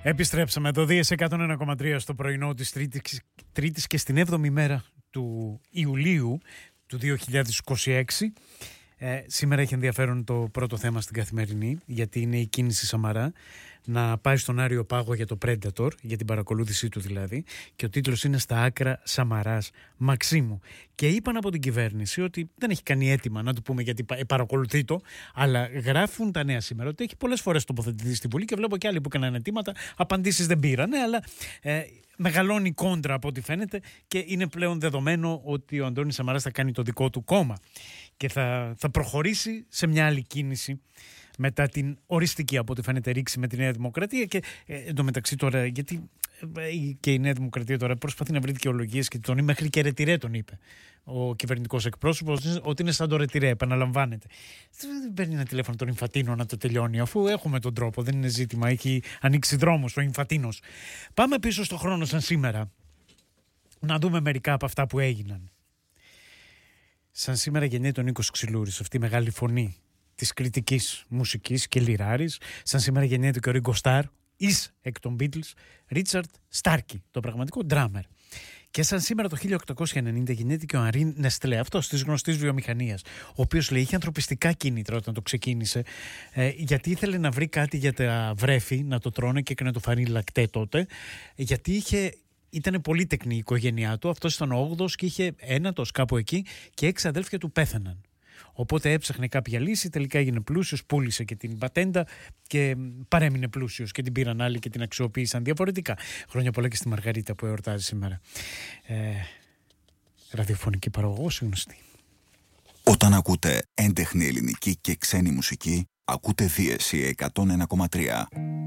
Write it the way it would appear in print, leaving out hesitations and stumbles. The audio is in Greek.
Επιστρέψαμε το Δίες 101,3 στο πρωινό της Τρίτης και στην 7η μέρα του Ιουλίου του 2026. Σήμερα έχει ενδιαφέρον το πρώτο θέμα στην Καθημερινή, γιατί είναι η κίνηση Σαμαρά να πάει στον Άριο Πάγο για το Predator, για την παρακολούθησή του δηλαδή, και ο τίτλος είναι «Στα άκρα Σαμαράς Μαξίμου». Και είπαν από την κυβέρνηση ότι δεν έχει κάνει αίτημα, να του πούμε γιατί παρακολουθεί το, αλλά γράφουν τα νέα σήμερα ότι έχει πολλές φορές τοποθετηθεί στην Βουλή και βλέπω και άλλοι που έκαναν αιτήματα, απαντήσεις δεν πήρανε, αλλά μεγαλώνει η κόντρα από ό,τι φαίνεται και είναι πλέον δεδομένο ότι ο Αντώνης Σαμαράς θα κάνει το δικό του κόμμα και θα προχωρήσει σε μια άλλη κίνηση μετά την οριστική, από ό,τι φαίνεται, ρήξη με τη Νέα Δημοκρατία. Και εντωμεταξύ τώρα, γιατί και η Νέα Δημοκρατία τώρα προσπαθεί να βρει δικαιολογίες και τον μέχρι και ρετυρέ τον είπε ο κυβερνητικός εκπρόσωπος, ότι είναι σαν το ρετυρέ, επαναλαμβάνεται. Δεν παίρνει ένα τηλέφωνο τον Ινφαντίνο να το τελειώνει, αφού έχουμε τον τρόπο, δεν είναι ζήτημα, έχει ανοίξει δρόμος ο Ινφαντίνος. Πάμε πίσω στο χρόνο σαν σήμερα, να δούμε μερικά από αυτά που έγιναν. Σαν σήμερα γεννιέται ο Νίκος Ξυλούρης, αυτή η μεγάλη φωνή της κριτικής μουσικής και λιράρης. Σαν σήμερα γεννιέται και ο Ringo Starr, εις εκ των Beatles, Ρίτσαρντ Στάρκι, το πραγματικό ντράμερ. Και σαν σήμερα το 1890 γεννιέται και ο Henri Nestlé, αυτός της γνωστής βιομηχανίας, ο οποίος λέει είχε ανθρωπιστικά κίνητρα όταν το ξεκίνησε, γιατί ήθελε να βρει κάτι για τα βρέφη, να το τρώνε και να το φανεί λακτέ τότε, γιατί ήταν πολύτεκνη η οικογένειά του, αυτός ήταν ο 8ος και είχε ένατος κάπου εκεί και 6 αδέλφια του πέθαναν. Οπότε έψαχνε κάποια λύση, τελικά έγινε πλούσιος, πούλησε και την πατέντα και παρέμεινε πλούσιος και την πήραν άλλοι και την αξιοποίησαν διαφορετικά. Χρόνια πολλά και στη Μαργαρίτα που εορτάζει σήμερα. Ραδιοφωνική παραγωγός γνωστή. Όταν ακούτε έντεχνη ελληνική και ξένη μουσική, ακούτε Δίεση 101,3.